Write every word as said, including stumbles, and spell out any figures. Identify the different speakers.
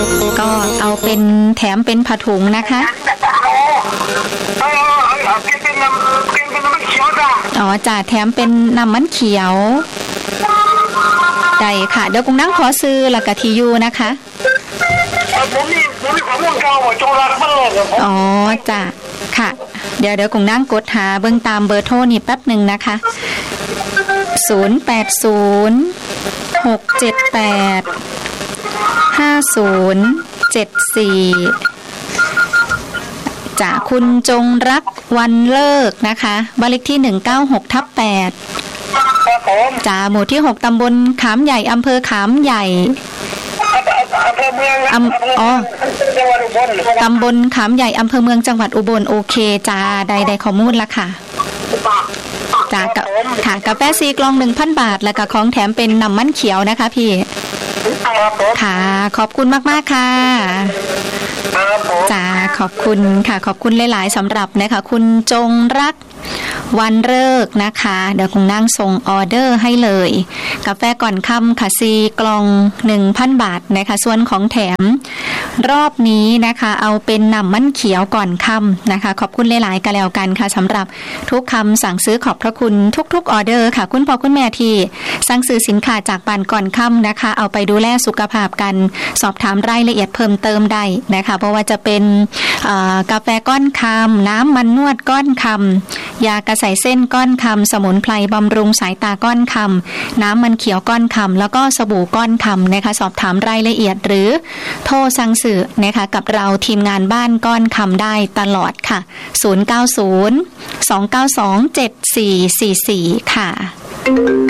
Speaker 1: ก็เอาเป็นแถมเป็นผ้าถุงนะคะ
Speaker 2: เออกินเป็นน้ำกินเป็นน้ำมันเขียวจ้ะ
Speaker 1: อ๋อจ่าแถมเป็นน้ำมันเขียวได้ค่ะเดี๋ยวกุ้งนั่งขอซื้อแล้วก็ทียูนะคะ
Speaker 2: ผมมีผมมีของม่วงเก่าจงรักมันเลย
Speaker 1: อ๋อจ้ะค่ะเดี๋ยวเดี๋ยวกุ้งนั่งกดหาเบื้องตามเบอร์โทรนี่แป๊บหนึ่งนะคะศูนย์แปดศูนย์หกเจ็ดแปดห้าศูนย์เจ็ดสี่จากคุณจงรักวันเลิกนะคะบ้านเลขที่หนึ่งเก้าหกทับแปดจ่าหมู่ที่หกตำบลขามใหญ่อำเภอขามใหญ่
Speaker 2: อำเภอเมือง
Speaker 1: อำอ๋อตำบลขามใหญ่อำเภอเมืองจังหวัดอุบลโอเคจ้าใดใดข้อมูลละค่ะจ้ากับค่ะกาแฟซีกล่องหนึ่งพันบาทแล้วก็ของแถมเป็นน้ำมันเขียวนะคะพี่ค่ะขอบคุณมากๆค่ะจ้าขอบคุณค่ะขอบคุณหลายๆสำหรับนะคะคุณจงรักวันเลิกนะคะเดี๋ยวคงนั่งส่งออเดอร์ให้เลยกาแฟก่อนค่ำค่ะซีกล่อง หนึ่งพันบาทนะคะส่วนของแถมรอบนี้นะคะเอาเป็นน้ำมันเขียวก่อนค่ำนะคะขอบคุณหลายๆกันแล้วกันค่ะสำหรับทุกคำสั่งซื้อขอบพระคุณทุกๆออเดอร์ค่ะคุณพ่อคุณแม่ที่สั่งซื้อสินค้าจากบ้านก่อนค่ำนะคะเอาไปดูแลสุขภาพกันสอบถามรายละเอียดเพิ่มเติมได้นะคะเพราะว่าจะเป็นกาแฟก้อนคำน้ำมันนวดก้อนคำยากระใสเส้นก้อนคำสมุนไพรบำรุงสายตาก้อนคำน้ำมันเขียวก้อนคำแล้วก็สบู่ก้อนคำนะคะสอบถามรายละเอียดหรือโทรสั่งซื้อนะคะกับเราทีมงานบ้านก้อนคำได้ตลอดค่ะศูนย์ เก้า ศูนย์ สอง เก้า สอง เจ็ด สี่ สี่ สี่ค่ะ